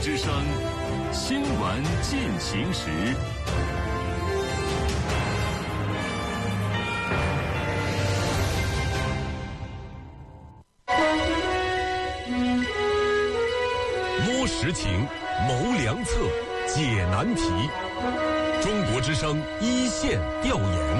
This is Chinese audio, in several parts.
之声新闻进行时。 摸实情，谋良策，解难题。中国之声一线调研。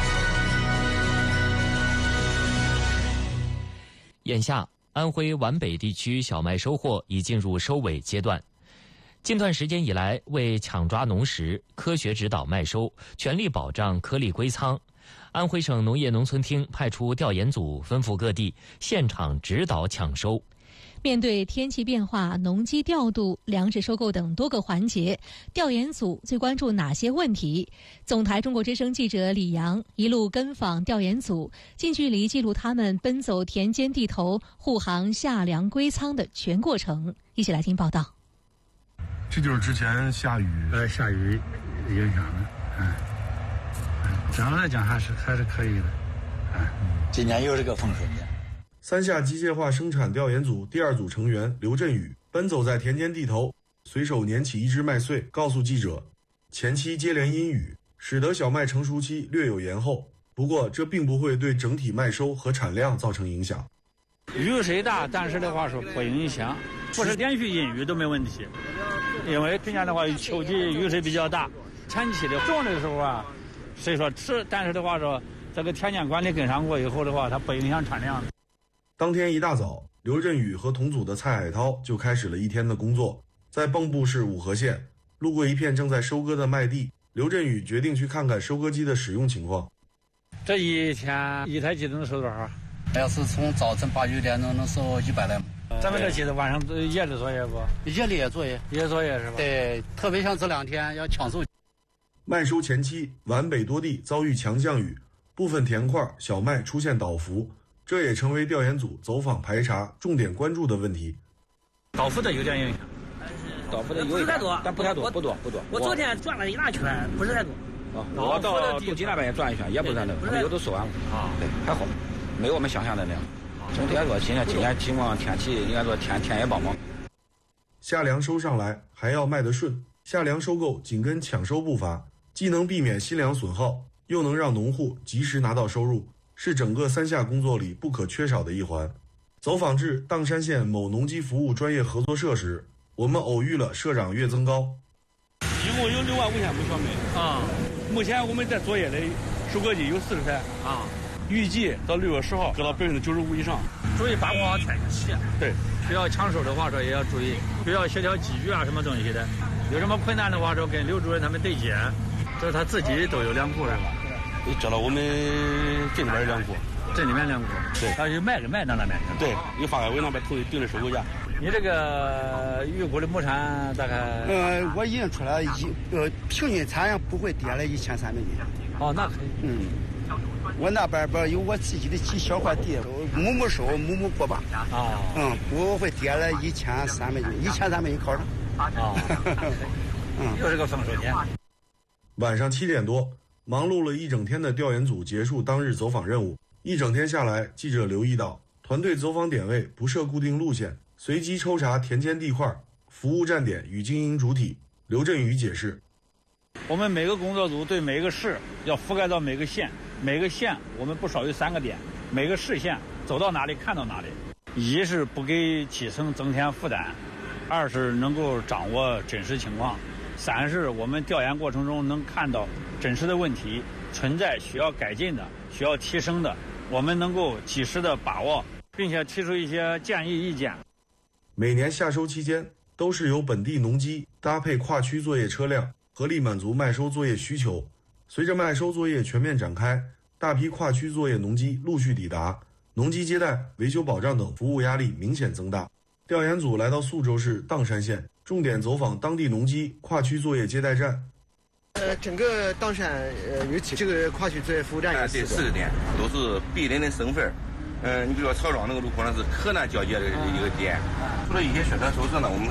眼下，安徽皖北地区小麦收获已进入收尾阶段。近段时间以来，为抢抓农时，科学指导麦收，全力保障颗粒归仓，安徽省农业农村厅派出调研组奔赴各地，现场指导抢收。 面对天气变化、农机调度、粮食收购等多个环节，调研组最关注哪些问题？总台中国之声记者李阳一路跟访调研组，近距离记录他们奔走田间地头、护航下粮归仓的全过程。一起来听报道。 这就是之前下雨影响的，整个来讲还是可以的， 今年又是个丰收年。 三下机械化生产调研组第二组成员刘振宇奔走在田间地头，随手捻起一只麦穗，告诉记者，前期接连阴雨，使得小麦成熟期略有延后，不过这并不会对整体麦收和产量造成影响。 雨水大，但是的话说不影响，不是连续阴雨都没问题，因为今年的话秋季雨水比较大，前期的种的时候啊，虽说迟，但是的话说这个田间管理跟上过以后的话，它不影响产量。 当天一大早，刘振宇和同组的蔡海涛就开始了一天的工作。在蚌埠市五河县，路过一片正在收割的麦地，刘振宇决定去看看收割机的使用情况。 这一天一台机能收多少？ 要是从早晨8、9点钟能收100来亩。 咱们这机子晚上夜里作业不？ 夜里也作业， 也作业是吧？ 对，特别像这2天要抢收。 麦收前期，皖北多地遭遇强降雨，部分田块小麦出现倒伏。这也成为调研组走访排查重点关注的问题。 倒伏的有点影响， 倒伏的有一点多， 但不太多，不多。 我昨天转了一大圈，不是太多。 我到杜集那边也转一圈，也不算多，有都收完了啊。对，还好，没有我们想象的那样。整体来说，今年情况天气应该说天也帮忙。 下粮收上来还要卖得顺，下粮收购紧跟抢收步伐，既能避免新粮损耗，又能让农户及时拿到收入。是整个三下工作里不可缺少的一环。走访至砀山县某农机服务专业合作社时，我们偶遇了社长岳增高。 一共有6万5千亩小麦啊，目前我们在作业的收割机有40台啊，预计到6月10号割到95%以上。 注意把握天气， 对， 需要抢收的话说也要注意，需要协调机具啊什么东西的，有什么困难的话说跟刘主任他们对接，这是他自己都有粮库是吧？ 知道我们镇里边有粮库， 镇里面粮库，对，他就卖到那边去。 对，有发改委那边定的收购价。 你这个预估的亩产大概？ 我已经出来平均产量不会跌了1300斤。 哦，那可以。 我那边有我自己的几小块地，亩收，亩过把。啊。不会跌了1300斤，1300斤靠上。 啊。又是个丰收年。 晚上7点多。忙碌了一整天的调研组结束当日走访任务，一整天下来，记者留意到，团队走访点位不设固定路线，随机抽查田间地块、服务站点与经营主体。刘振宇解释， 我们每个工作组对每个市要覆盖到每个县我们不少于3个点，每个市县走到哪里看到哪里。一是不给基层增添负担，二是能够掌握真实情况，三是我们调研过程中能看到真实的问题存在需要改进的、需要提升的，我们能够及时的把握，并且提出一些建议意见。 每年夏收期间，都是由本地农机搭配跨区作业车辆，合力满足麦收作业需求。随着麦收作业全面展开，大批跨区作业农机陆续抵达，农机接待、维修保障等服务压力明显增大。调研组来到宿州市砀山县，重点走访当地农机跨区作业接待站。 整个砀山尤其这个跨区作业服务站有对40点，都是必人的省份。你比如说曹庄那个路口，那是河南交界的一个点。除了一些宣传手势呢，我们